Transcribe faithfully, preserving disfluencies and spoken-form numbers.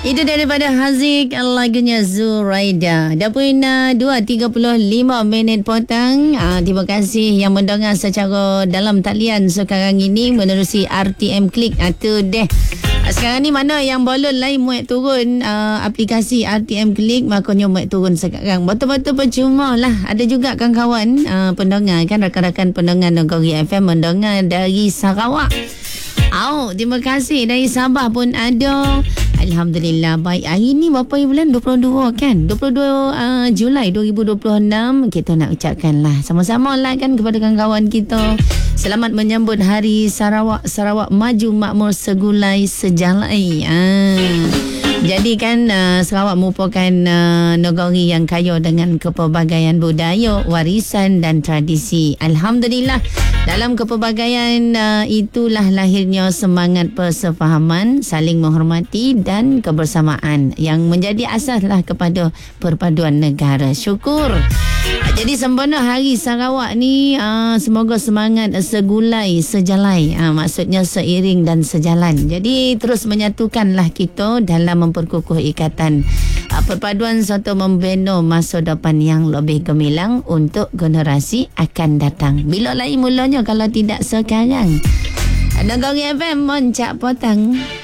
Itu daripada Haziq, lagunya Zuraida. Dah pun uh, dua tiga puluh lima minit petang. Uh, terima kasih yang mendengar secara dalam talian sekarang ini menerusi R T M Klik. Itu deh. Sekarang ni mana yang bolon lain muat turun uh, aplikasi R T M Klik, makanya muat turun sekarang. Betul-betul percuma lah. Ada juga kawan-kawan uh, pendengar kan, rakan-rakan pendengar Negeri F M mendengar dari Sarawak. Oh, terima kasih. Dari Sabah pun ada. Alhamdulillah. Baik, hari ni berapa bulan? dua puluh dua kan? dua puluh dua uh, Julai dua ribu dua puluh enam. Kita nak ucapkan lah sama-sama lah kan kepada kawan-kawan kita. Selamat menyambut Hari Sarawak. Sarawak maju makmur segulai sejalai. Ah. Jadi kan uh, Sarawak merupakan uh, negeri yang kaya dengan kepelbagaian budaya, warisan dan tradisi. Alhamdulillah. Dalam kepelbagaian uh, itulah lahirnya semangat persefahaman, saling menghormati dan kebersamaan yang menjadi asaslah kepada perpaduan negara. Syukur. Jadi sempena Hari Sarawak ni, uh, semoga semangat segulai sejalai. Uh, maksudnya seiring dan sejalan. Jadi terus menyatukanlah kita dalam memperkukuh ikatan uh, perpaduan serta membina masa depan yang lebih gemilang untuk generasi akan datang. Bila lagi mulanya kalau tidak sekarang? Negeri F M Moncak Potang.